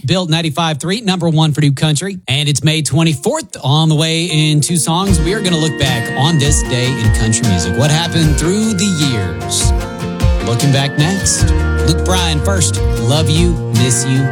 Built 95.3, number one for New Country. And it's May 24th. On the way in two songs, we are going to look back on this day in country music. What happened through the years? Looking back next. Luke Bryan first. Love You, Miss You,